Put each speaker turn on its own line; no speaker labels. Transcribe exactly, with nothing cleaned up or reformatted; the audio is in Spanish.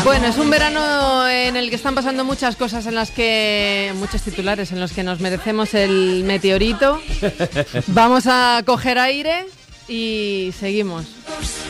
Bueno, es un verano en el que están pasando muchas cosas, en las que muchos titulares en los que nos merecemos el meteorito. Vamos a coger aire y seguimos.